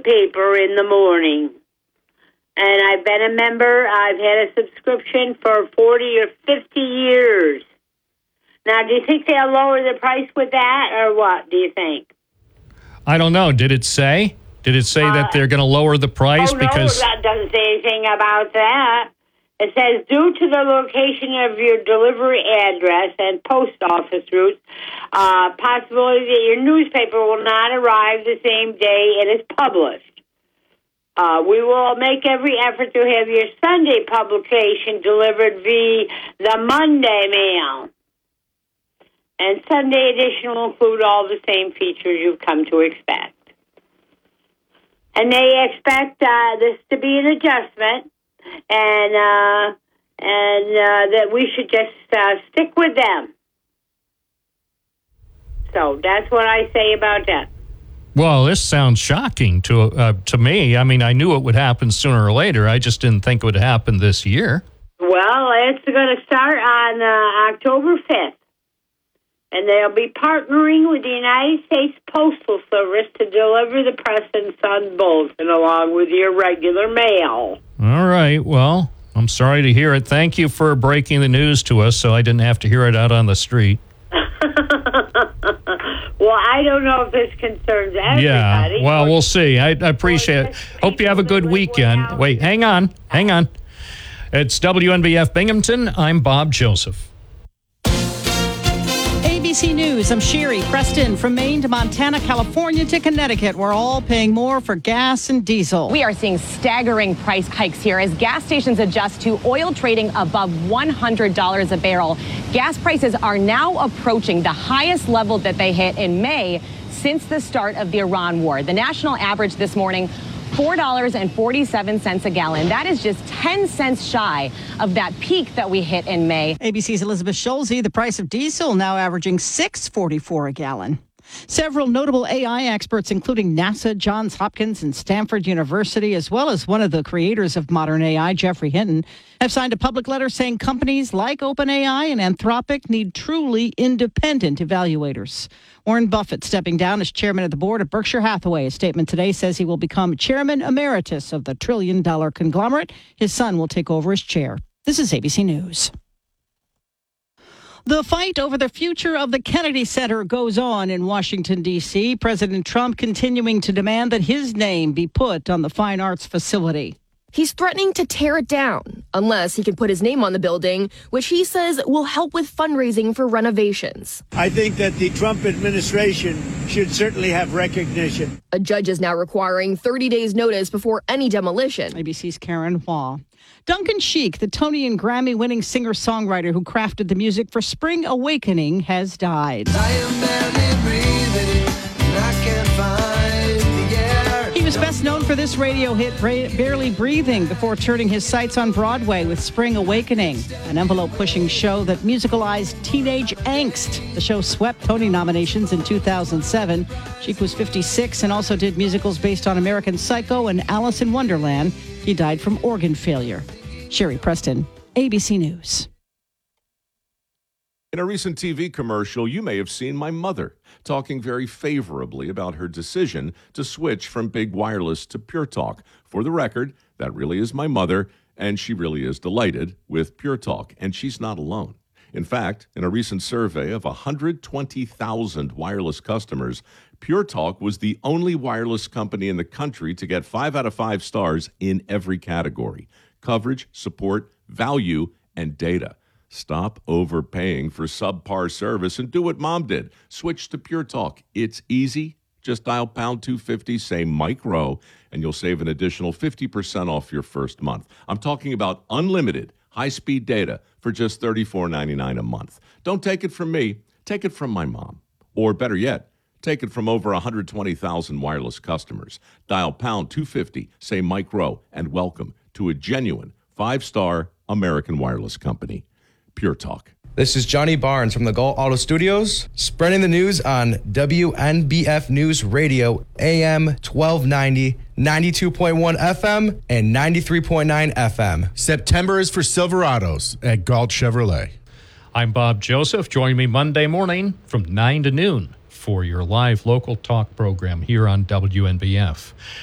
paper in the morning. And I've been a member. I've had a subscription for 40 or 50 years. Now, do you think they'll lower the price with that, or what do you think? I don't know. Did it say? Did it say that they're going to lower the price? No, that doesn't say anything about that. It says, due to the location of your delivery address and post office routes, possibility that your newspaper will not arrive the same day it is published. We will make every effort to have your Sunday publication delivered via the Monday mail. And Sunday edition will include all the same features you've come to expect. And they expect this to be an adjustment, and that we should just stick with them. So that's what I say about that. Well, this sounds shocking to me. I mean, I knew it would happen sooner or later. I just didn't think it would happen this year. Well, it's going to start on October 5th. And they'll be partnering with the United States Postal Service to deliver the Press and Sun Bulletin along with your regular mail. All right. Well, I'm sorry to hear it. Thank you for breaking the news to us so I didn't have to hear it out on the street. Well, I don't know if this concerns everybody. Yeah, well, we'll see. I appreciate it. Hope you have a good weekend. Wait, hang on. It's WNBF Binghamton. I'm Bob Joseph. ABC News, I'm Sherry Preston. From Maine to Montana, California to Connecticut, we're all paying more for gas and diesel. We are seeing staggering price hikes here as gas stations adjust to oil trading above $100 a barrel. Gas prices are now approaching the highest level that they hit in May since the start of the Iran war. The national average this morning, $4.47 a gallon. That is just 10 cents shy of that peak that we hit in May. ABC's Elizabeth Schulze, the price of diesel now averaging $6.44 a gallon. Several notable AI experts, including NASA, Johns Hopkins, and Stanford University, as well as one of the creators of modern AI, Geoffrey Hinton, have signed a public letter saying companies like OpenAI and Anthropic need truly independent evaluators. Warren Buffett stepping down as chairman of the board of Berkshire Hathaway. A statement today says he will become chairman emeritus of the trillion-dollar conglomerate. His son will take over as chair. This is ABC News. The fight over the future of the Kennedy Center goes on in Washington, D.C. President Trump continuing to demand that his name be put on the fine arts facility. He's threatening to tear it down unless he can put his name on the building, which he says will help with fundraising for renovations. I think that the Trump administration should certainly have recognition. A judge is now requiring 30 days notice before any demolition. ABC's Karen Hua. Duncan Sheik, the Tony and Grammy-winning singer-songwriter who crafted the music for Spring Awakening, has died. I am barely breathing, and I can't find the air. He was best known for this radio hit, Barely Breathing, before turning his sights on Broadway with Spring Awakening, an envelope-pushing show that musicalized teenage angst. The show swept Tony nominations in 2007. Sheik was 56 and also did musicals based on American Psycho and Alice in Wonderland. He died from organ failure. Sherry Preston, ABC News. In a recent TV commercial, you may have seen my mother talking very favorably about her decision to switch from big wireless to Pure Talk. For the record, that really is my mother, and she really is delighted with Pure Talk, and she's not alone. In fact, in a recent survey of 120,000 wireless customers, Pure Talk was the only wireless company in the country to get 5 out of 5 stars in every category: coverage, support, value, and data. Stop overpaying for subpar service and do what Mom did. Switch to Pure Talk. It's easy. Just dial pound 250, say Mike Rowe, and you'll save an additional 50% off your first month. I'm talking about unlimited high-speed data for just $34.99 a month. Don't take it from me. Take it from my mom. Or better yet, take it from over 120,000 wireless customers. Dial pound 250, say Mike Rowe, and welcome to a genuine 5-star American wireless company. Pure Talk. This is Johnny Barnes from the Galt Auto Studios, spreading the news on WNBF News Radio, AM 1290, 92.1 FM, and 93.9 FM. September is for Silverados at Galt Chevrolet. I'm Bob Joseph. Join me Monday morning from 9 to noon for your live local talk program here on WNBF.